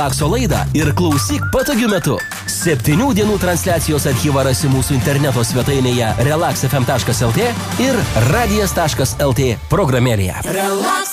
relakso laidą ir klausyk patogiu metu. 7 dienų transliacijos archyvą rasi mūsų interneto svetainėje relaxfm.lt ir radijas.lt programėlėje.